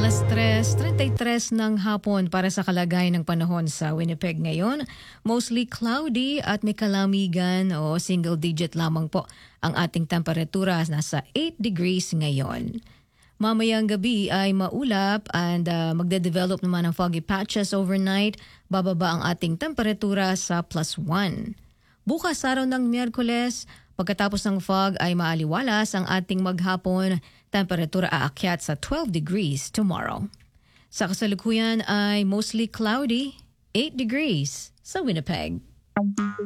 3:33 ng hapon para sa kalagayan ng panahon sa Winnipeg ngayon. Mostly cloudy at may kalamigan o single digit lamang po ang ating temperatura. Nasa 8 degrees ngayon. Mamayang gabi ay maulap and magde-develop naman ang foggy patches overnight. Bababa ang ating temperatura sa +1. Bukas araw ng Miyerkules, pagkatapos ng fog ay maaliwalas ang ating maghapon. Temperatura aakyat sa 12 degrees tomorrow. Sa kasalukuyan ay mostly cloudy, 8 degrees sa Winnipeg.